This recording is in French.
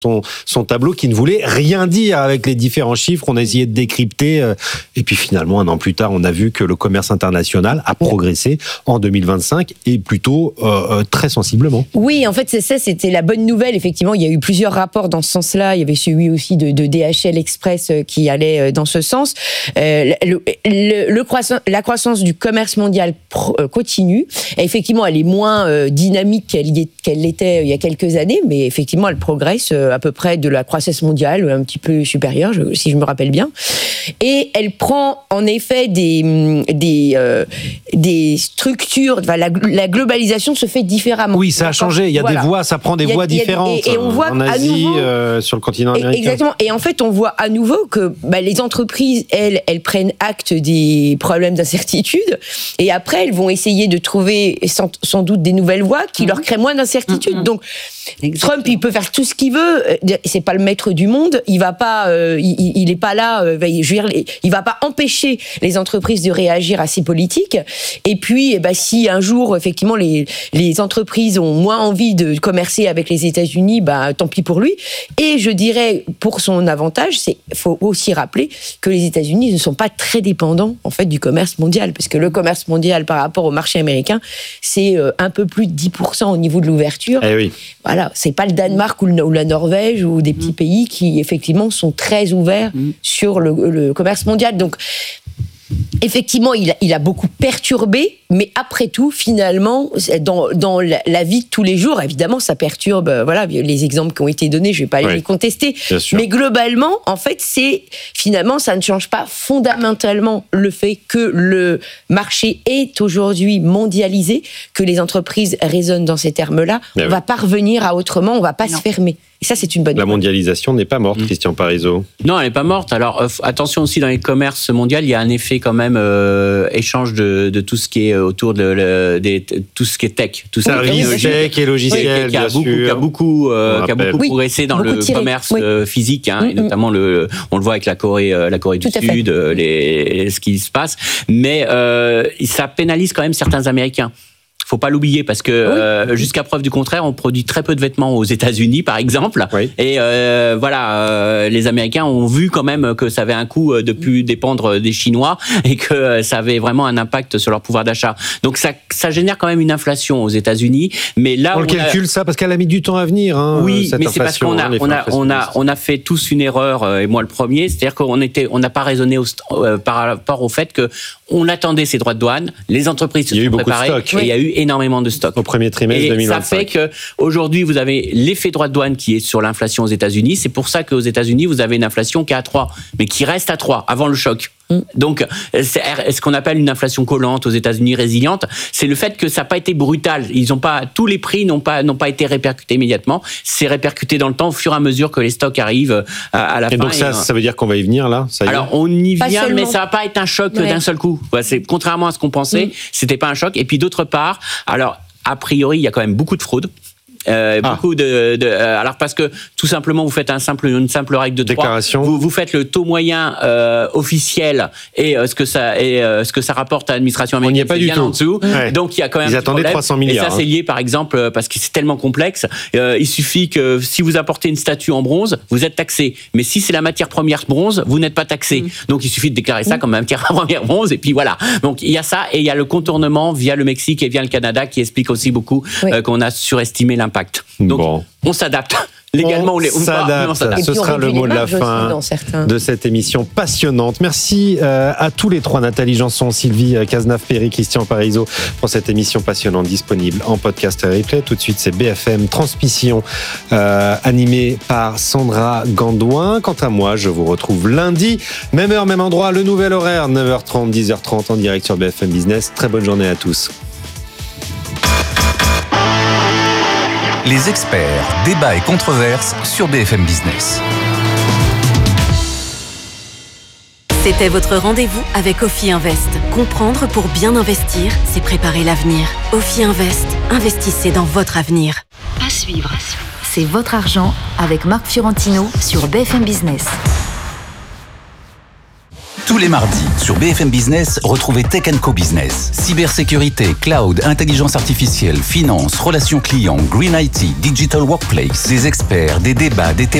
son tableau qui ne voulait rien dire avec les différents chiffres. On a essayé de décrypter. Et puis finalement, un an plus tard, on a vu que le commerce international a progressé en 2025 et plutôt très sensiblement. Oui, en fait, c'était la bonne nouvelle. Effectivement, il y a eu plusieurs rapports dans ce sens-là. Il y avait celui aussi de DHL Express qui allait dans ce sens. La croissance du commerce mondial continue. Et effectivement, elle est moins dynamique qu'elle l'était il y a quelques années, mais effectivement, elle progresse à peu près de la croissance mondiale, un petit peu supérieure, si je me rappelle bien. Et elle prend en effet des structures. Enfin, la globalisation se fait différemment. Oui, ça a changé. Il y a des voies, ça prend des voies différentes. Et on voit en Asie, sur le continent américain. Exactement. Et en fait, on voit à nouveau que les entreprises, elles prennent acte des problèmes d'incertitude. Et après, elles vont essayer de trouver sans doute des nouvelles voies qui leur créent moins d'incertitude. Donc, Trump, il peut faire tout ce qu'il veut. C'est pas le maître du monde. Il va pas, il est pas là. Il va pas empêcher les entreprises de réagir à ces politiques. Et puis, si un jour, effectivement, les entreprises ont moins envie de commercer avec les États-Unis, tant pis pour lui. Et je dirais, pour son avantage, faut aussi rappeler que les États-Unis ne sont pas très dépendants, en fait, du commerce mondial. Parce que le commerce mondial, par rapport au marché américain, c'est un peu plus de 10% au niveau de l'ouverture. Eh oui. Voilà, c'est pas le Danemark ou la Norvège ou des petits pays qui effectivement sont très ouverts sur le commerce mondial. Donc effectivement, il a beaucoup perturbé, mais après tout, finalement, dans la vie de tous les jours, évidemment, ça perturbe. Voilà, les exemples qui ont été donnés, je vais pas les contester. Mais globalement, en fait, finalement, ça ne change pas fondamentalement le fait que le marché est aujourd'hui mondialisé, que les entreprises raisonnent dans ces termes-là. On va pas revenir à autrement, on va pas se fermer. Et ça, c'est une bonne La mondialisation n'est pas morte, Christian Parizeau. Non, elle n'est pas morte. Alors, attention aussi, dans les commerces mondiaux, il y a un effet quand même échange de tout ce qui est autour tout ce qui est tech. Tout ça, tech et logiciel, qui a beaucoup progressé dans le commerce physique, et notamment on le voit avec la Corée du Sud, ce qui se passe. Mais ça pénalise quand même certains Américains. Faut pas l'oublier parce que jusqu'à preuve du contraire, on produit très peu de vêtements aux États-Unis, par exemple. Et les Américains ont vu quand même que ça avait un coût de plus dépendre des Chinois et que ça avait vraiment un impact sur leur pouvoir d'achat. Donc ça génère quand même une inflation aux États-Unis. Mais là, on calcule ça parce qu'elle a mis du temps à venir. Oui, cette mais c'est parce qu'on a fait tous une erreur, et moi le premier, c'est-à-dire qu'on n'a pas raisonné par rapport au fait que on attendait ces droits de douane, les entreprises se sont préparées et il y a eu énormément de stocks. Au premier trimestre 2025. Ça fait qu'aujourd'hui, vous avez l'effet droit de douane qui est sur l'inflation aux États-Unis. C'est pour ça qu'aux États-Unis, vous avez une inflation qui est à 3, mais qui reste à 3 avant le choc. Donc, ce qu'on appelle une inflation collante aux États-Unis résiliente, c'est le fait que ça n'a pas été brutal. Tous les prix n'ont pas été répercutés immédiatement. C'est répercuté dans le temps au fur et à mesure que les stocks arrivent à la fin. Et donc ça veut dire qu'on va y venir là. Alors on y vient, mais ça va pas être un choc d'un seul coup. C'est contrairement à ce qu'on pensait, c'était pas un choc. Et puis d'autre part, alors a priori, il y a quand même beaucoup de fraude. Beaucoup alors parce que tout simplement vous faites une simple règle de 3. Déclaration. Vous faites le taux moyen officiel et ce que ça rapporte à l'administration américaine. On n'y est pas du tout. En dessous. Donc il y a quand même. Ils attendaient 300 milliards. Et ça c'est lié par exemple parce que c'est tellement complexe. Il suffit que si vous apportez une statue en bronze, vous êtes taxé. Mais si c'est la matière première bronze, vous n'êtes pas taxé. Donc il suffit de déclarer ça comme matière première bronze et puis voilà. Donc il y a ça et il y a le contournement via le Mexique et via le Canada qui explique aussi beaucoup qu'on a surestimé l'impact. Donc, on s'adapte. Légalement, on s'adapte. Ce sera le mot de la fin de cette émission passionnante. Merci à tous les trois, Nathalie Janson, Sylvie Cazenave-Perry, Christian Parizeau, pour cette émission passionnante disponible en podcast et replay. Tout de suite, c'est BFM Transmission, animée par Sandra Gandouin. Quant à moi, je vous retrouve lundi, même heure, même endroit, le nouvel horaire, 9h30, 10h30 en direct sur BFM Business. Très bonne journée à tous. Les experts, débats et controverses sur BFM Business. C'était votre rendez-vous avec Ophi Invest. Comprendre pour bien investir, c'est préparer l'avenir. Ophi Invest, investissez dans votre avenir. À suivre. C'est votre argent avec Marc Fiorentino sur BFM Business. Tous les mardis, sur BFM Business, retrouvez Tech & Co Business. Cybersécurité, cloud, intelligence artificielle, finance, relations clients, green IT, digital workplace. Des experts, des débats, des témoignages.